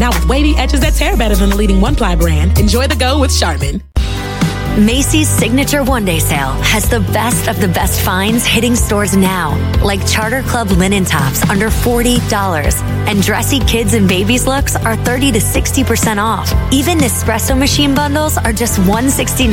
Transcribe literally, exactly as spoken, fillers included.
Now with wavy edges that tear better than the leading one-ply brand, enjoy the go with Charmin. Macy's Signature One Day Sale has the best of the best finds hitting stores now, like Charter Club linen tops under forty dollars, and dressy kids and babies looks are thirty to sixty percent off. Even Nespresso machine bundles are just one hundred sixty-nine dollars